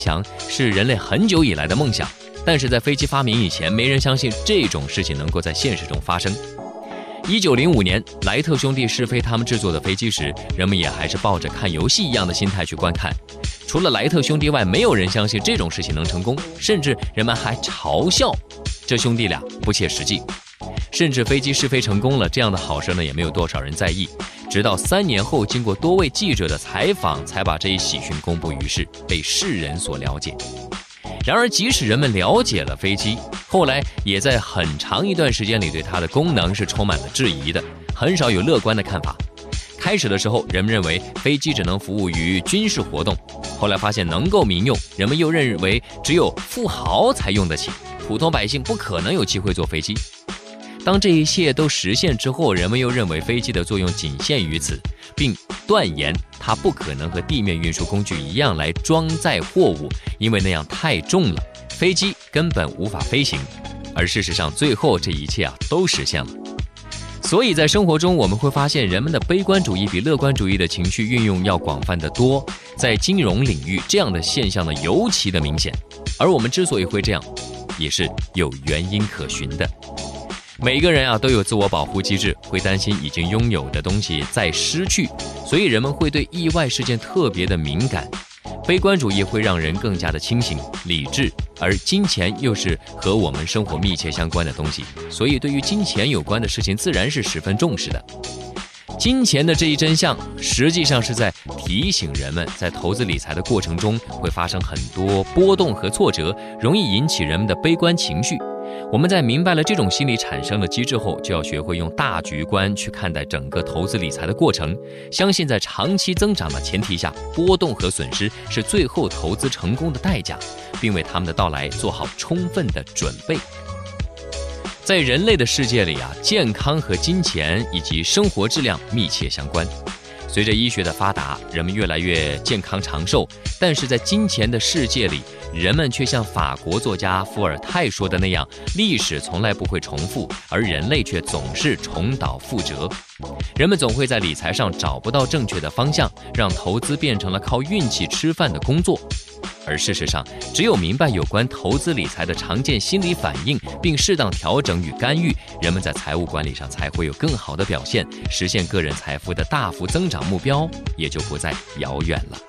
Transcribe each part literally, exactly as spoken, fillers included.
翔是人类很久以来的梦想，但是在飞机发明以前，没人相信这种事情能够在现实中发生。一九零五年，莱特兄弟试飞他们制作的飞机时，人们也还是抱着看游戏一样的心态去观看。除了莱特兄弟外，没有人相信这种事情能成功，甚至人们还嘲笑这兄弟俩不切实际。甚至飞机试飞成功了，这样的好事呢，也没有多少人在意。直到三年后，经过多位记者的采访，才把这一喜讯公布于世，被世人所了解。然而，即使人们了解了飞机，后来也在很长一段时间里对它的功能是充满了质疑的，很少有乐观的看法。开始的时候，人们认为飞机只能服务于军事活动，后来发现能够民用，人们又认为只有富豪才用得起，普通百姓不可能有机会坐飞机。当这一切都实现之后，人们又认为飞机的作用仅限于此，并断言它不可能和地面运输工具一样来装载货物，因为那样太重了，飞机根本无法飞行。而事实上，最后这一切啊都实现了。所以在生活中，我们会发现人们的悲观主义比乐观主义的情绪运用要广泛得多。在金融领域，这样的现象呢尤其的明显。而我们之所以会这样，也是有原因可循的。每个人啊都有自我保护机制，会担心已经拥有的东西再失去，所以人们会对意外事件特别的敏感。悲观主义会让人更加的清醒理智，而金钱又是和我们生活密切相关的东西，所以对于金钱有关的事情自然是十分重视的。金钱的这一真相实际上是在提醒人们，在投资理财的过程中会发生很多波动和挫折，容易引起人们的悲观情绪。我们在明白了这种心理产生的机制后，就要学会用大局观去看待整个投资理财的过程，相信在长期增长的前提下，波动和损失是最后投资成功的代价，并为他们的到来做好充分的准备。在人类的世界里啊，健康和金钱以及生活质量密切相关。随着医学的发达，人们越来越健康长寿，但是在金钱的世界里，人们却像法国作家伏尔泰说的那样，历史从来不会重复，而人类却总是重蹈覆辙。人们总会在理财上找不到正确的方向，让投资变成了靠运气吃饭的工作。而事实上，只有明白有关投资理财的常见心理反应，并适当调整与干预，人们在财务管理上才会有更好的表现，实现个人财富的大幅增长目标也就不再遥远了。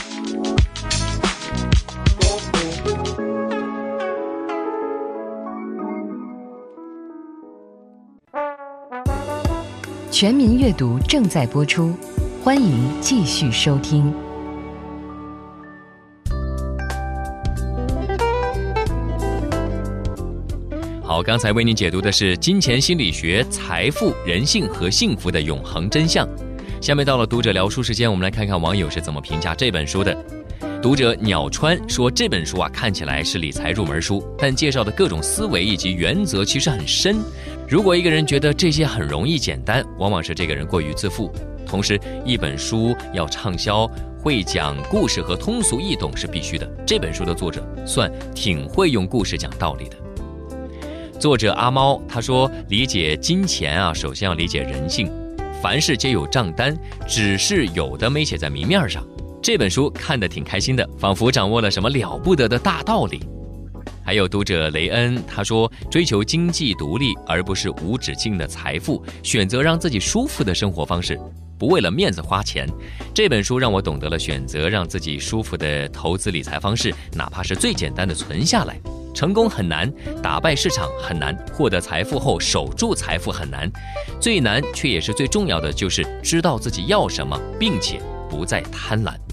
全民阅读正在播出，欢迎继续收听。 好，刚才为您解读的是《金钱心理学：财富、人性和幸福的永恒真相》。下面到了读者聊书时间，我们来看看网友是怎么评价这本书的。读者鸟川说，这本书啊看起来是理财入门书，但介绍的各种思维以及原则其实很深。如果一个人觉得这些很容易简单，往往是这个人过于自负。同时，一本书要畅销，会讲故事和通俗易懂是必须的。这本书的作者算挺会用故事讲道理的。作者阿猫他说，理解金钱啊，首先要理解人性，凡事皆有账单，只是有的没写在明面上。这本书看得挺开心的，仿佛掌握了什么了不得的大道理。还有读者雷恩他说，追求经济独立而不是无止境的财富，选择让自己舒服的生活方式，不为了面子花钱。这本书让我懂得了选择让自己舒服的投资理财方式，哪怕是最简单的存下来。成功很难，打败市场很难，获得财富后守住财富很难。最难却也是最重要的，就是知道自己要什么，并且不再贪婪。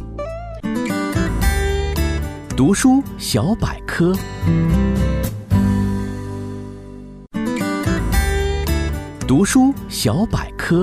读书小百科。读书小百科。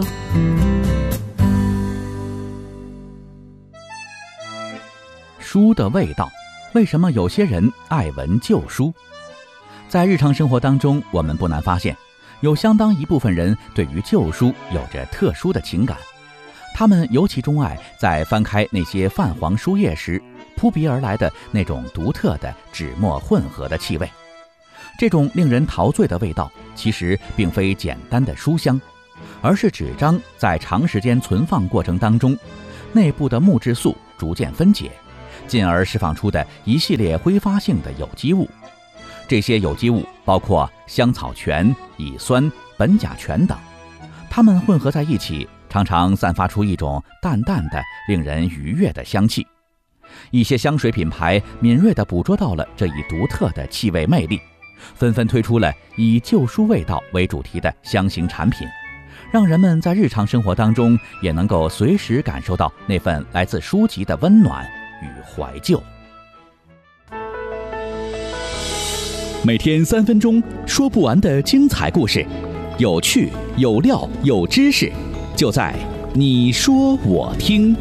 书的味道，为什么有些人爱闻旧书？在日常生活当中，我们不难发现，有相当一部分人对于旧书有着特殊的情感。他们尤其钟爱在翻开那些泛黄书页时，扑鼻而来的那种独特的纸墨混合的气味。这种令人陶醉的味道，其实并非简单的书香，而是纸张在长时间存放过程当中，内部的木质素逐渐分解， 进而释放出的一系列挥发性的有机物。这些有机物包括香草醛、乙酸、苯甲醛等，它们混合在一起，常常散发出一种淡淡的、令人愉悦的香气。一些香水品牌敏锐地捕捉到了这一独特的气味魅力，纷纷推出了以旧书味道为主题的香型产品，让人们在日常生活当中也能够随时感受到那份来自书籍的温暖与怀旧。每天三分钟，说不完的精彩故事，有趣有料有知识，就在你说我听。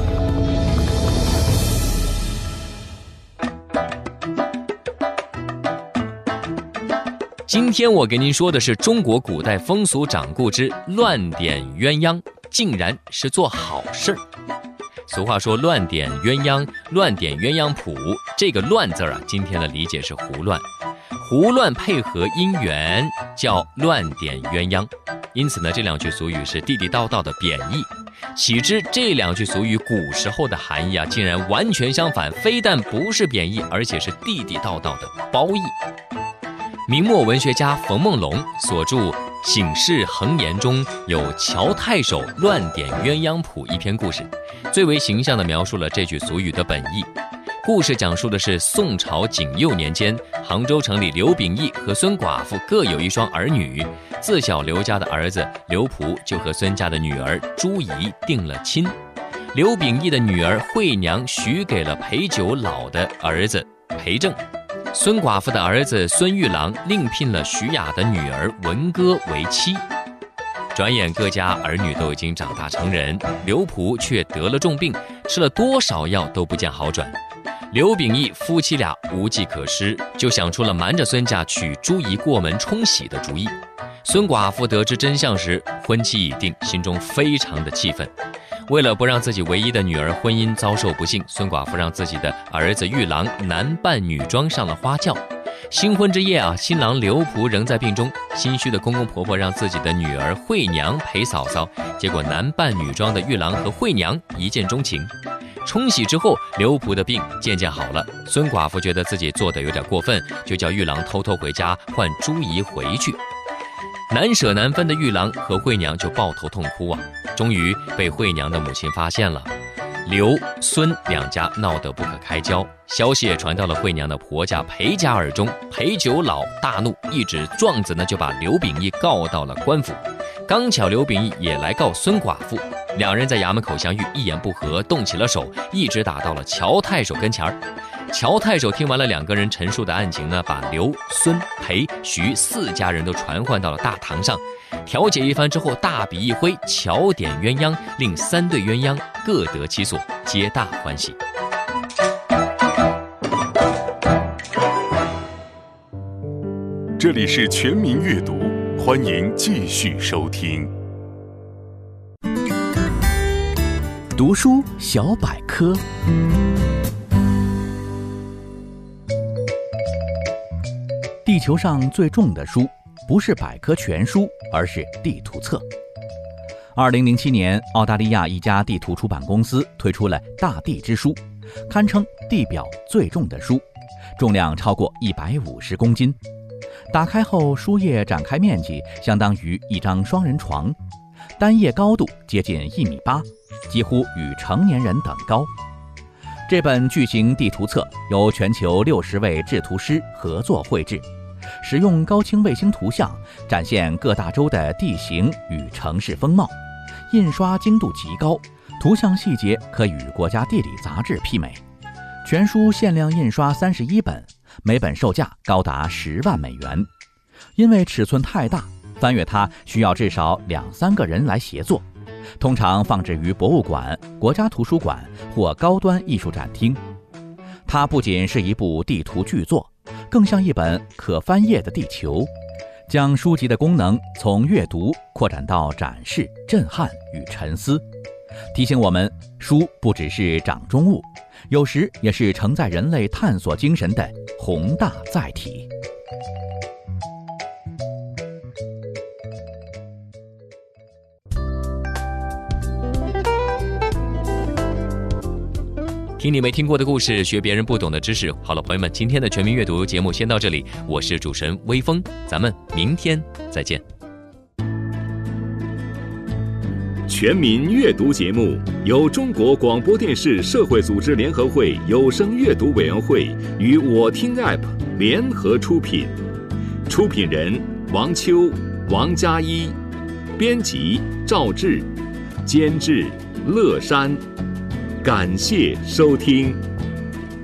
今天我给您说的是中国古代风俗掌故之乱点鸳鸯，竟然是做好事儿。俗话说乱点鸳鸯，乱点鸳鸯谱，这个乱字啊，今天的理解是胡乱，胡乱配合姻缘叫乱点鸳鸯。因此呢，这两句俗语是地地道道的贬义。岂知这两句俗语古时候的含义啊，竟然完全相反，非但不是贬义，而且是地地道道的褒义。明末文学家冯梦龙所著《醒世恒言》中有乔太守乱点鸳鸯谱一篇故事，最为形象地描述了这句俗语的本意。故事讲述的是宋朝景佑年间，杭州城里刘秉义和孙寡妇各有一双儿女，自小刘家的儿子刘璞就和孙家的女儿朱怡定了亲。刘秉义的女儿惠娘许给了陪酒老的儿子裴正，孙寡妇的儿子孙玉郎另聘了徐雅的女儿文歌为妻。转眼各家儿女都已经长大成人，刘璞却得了重病，吃了多少药都不见好转。刘秉义夫妻俩无计可施，就想出了瞒着孙家娶朱怡过门冲喜的主意。孙寡妇得知真相时，婚期已定，心中非常的气愤。为了不让自己唯一的女儿婚姻遭受不幸，孙寡妇让自己的儿子玉郎男扮女装上了花轿。新婚之夜啊，新郎刘璞仍在病中，心虚的公公婆婆让自己的女儿惠娘陪嫂嫂，结果男扮女装的玉郎和惠娘一见钟情。冲喜之后，刘璞的病渐渐好了，孙寡妇觉得自己做得有点过分，就叫玉郎偷偷回家换朱怡回去。难舍难分的玉郎和惠娘就抱头痛哭啊，终于被惠娘的母亲发现了。刘、孙两家闹得不可开交，消息也传到了惠娘的婆家裴家耳中。裴九老大怒，一纸状子呢就把刘秉义告到了官府。刚巧刘秉义也来告孙寡妇，两人在衙门口相遇，一言不合动起了手，一直打到了乔太守跟前儿。乔太守听完了两个人陈述的案情呢，把刘、孙、裴、徐四家人都传唤到了大堂上，调解一番之后，大笔一挥，乔点鸳鸯，令三对鸳鸯各得其所，皆大欢喜。 这里是全民阅读，欢迎继续收听。 读书小百科。地球上最重的书不是百科全书，而是地图册。二零零七年，澳大利亚一家地图出版公司推出了《大地之书》，堪称地表最重的书，重量超过一百五十公斤。打开后，书页展开面积相当于一张双人床，单页高度接近一米八，几乎与成年人等高。这本巨型地图册由全球六十位制图师合作绘制，使用高清卫星图像展现各大洲的地形与城市风貌，印刷精度极高，图像细节可与国家地理杂志媲美。全书限量印刷三十一本，每本售价高达十万美元。因为尺寸太大，翻阅它需要至少两三个人来协作，通常放置于博物馆、国家图书馆或高端艺术展厅。它不仅是一部地图巨作，更像一本可翻页的地球，将书籍的功能从阅读扩展到展示、震撼与沉思，提醒我们，书不只是掌中物，有时也是承载人类探索精神的宏大载体。 听你没听过的故事，学别人不懂的知识。好了，朋友们，今天的全民阅读节目先到这里，我是主持人微风，咱们明天再见。 全民阅读节目由中国广播电视社会组织联合会有声阅读委员会与我听 App 联合出品，出品人王秋、王佳一，编辑赵志，监制乐山。感谢收听。